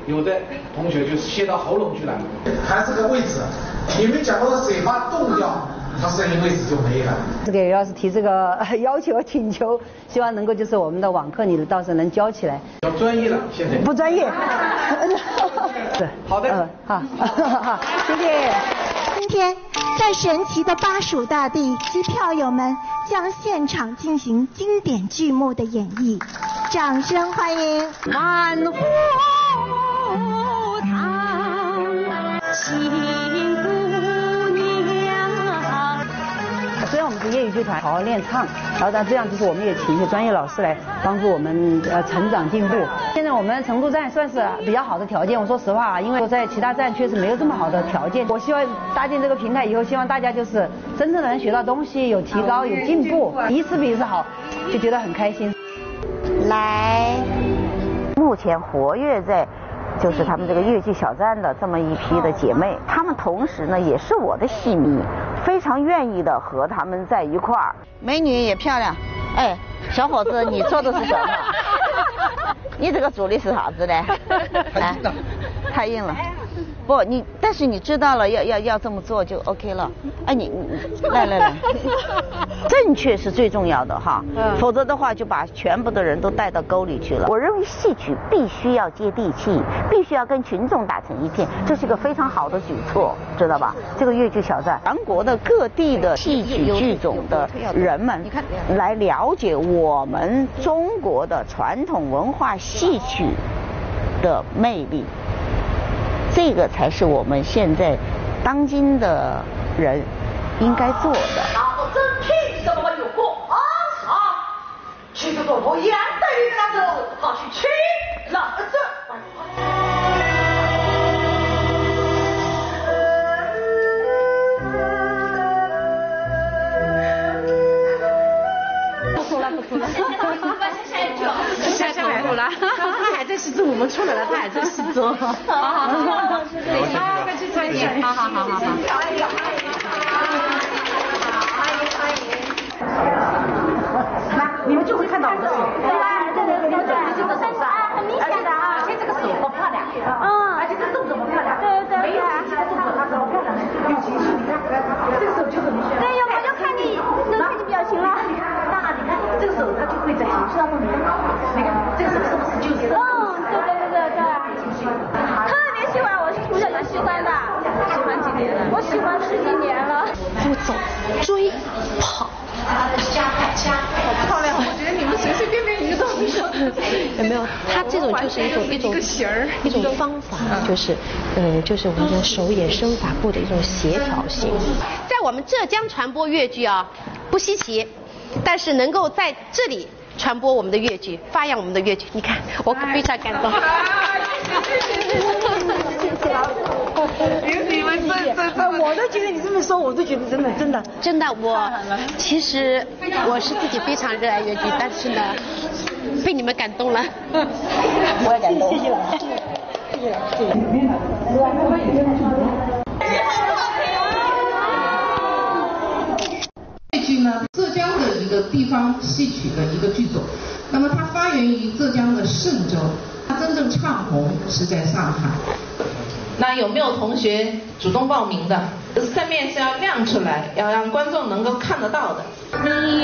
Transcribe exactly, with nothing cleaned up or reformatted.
有的同学就泄到喉咙去了。 还是个位置，你们讲到的水花动掉，它声音位置就没了。 这个要是提这个要求请求，希望能够就是我们的网课你倒是能教起来。 要专业了，现在不专业。 是好的， 嗯，好，好，谢谢。 今天在神奇的巴蜀大地，机票友们将现场进行经典剧目的演绎，掌声欢迎。 万户堂，新姑娘。 虽然我们是业余剧团，好好练唱，然后但这样就是我们也请一些专业老师来帮助我们呃成长进步。现在我们成都站算是比较好的条件，我说实话啊，因为在其他站确实没有这么好的条件。我希望搭建这个平台以后，希望大家就是真正的能学到东西，有提高，有进步，一次比一次好，就觉得很开心。 来，目前活跃在就是他们这个越剧小站的这么一批的姐妹，她们同时呢也是我的戏迷，非常愿意的和她们在一块儿。美女也漂亮，哎，小伙子，你做的是什么？你这个做的是啥子呢？太硬了，太硬了。不，你但是你知道了，要要要这么做就 OK 了。哎，你你来来来，正确是最重要的哈，嗯、否则的话就把全部的人都带到沟里去了。我认为戏曲必须要接地气，必须要跟群众打成一片，这是个非常好的举措，知道吧？这个越剧小站，全国的各地的戏曲剧种的人们来了解我们中国的传统文化戏曲的魅力。这个才是我们现在当今的人应该做的。 我真凭什么有过啊啊！去这个我严的一个男子，他去取了这。 不说了，不说了。下下来了，他还在戏中，我们出来了，他还在戏中。好好好，好，快去穿点。好好好好好。欢迎欢迎。 来，你们就会看到我的手。 对吧？对对对对对，这个手上，很明显的啊，而且这个手好漂亮。嗯，而且这个动作好漂亮。对对对。没有其他动作，它好漂亮，有情绪，你看，这个手就很明显。对呀，我就看你，能看你表情了。 当然，你看这个手，它就会在形式当中，你看，你看这个手是不是就是？ 嗯，对对对对对。特别喜欢，我是从小就喜欢的，喜欢几年了？我喜欢十几年了。 不走，追，跑。 加快加快，好漂亮！我觉得你们随随便便一个动作， 有没有？它这种就是一种一种一种方法，就是嗯，就是我们的手眼身法步的一种协调性。 在我们浙江传播越剧啊，不稀奇，但是能够在这里传播我们的越剧，发扬我们的越剧，你看我非常感动。 你们真真，我都觉得你这么说，我都觉得真的真的真的，我其实我是自己非常热爱越剧，但是呢，被你们感动了。 我也感动。谢谢了，谢谢谢谢谢越剧呢，浙江的一个地方戏曲的一个剧种，那么它发源于浙江的嵊州，它真正唱红是在上海。 那有没有同学主动报名的？上面是要亮出来，要让观众能够看得到的。你